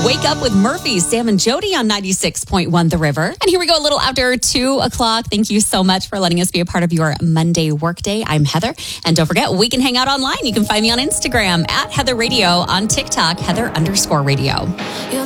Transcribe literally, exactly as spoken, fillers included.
Wake Up with Murphy, Sam and Jody on ninety-six point one The River. And here we go a little after two o'clock. Thank you so much for letting us be a part of your Monday workday. I'm Heather. And don't forget, we can hang out online. You can find me on Instagram at Heather Radio, on TikTok, Heather underscore radio.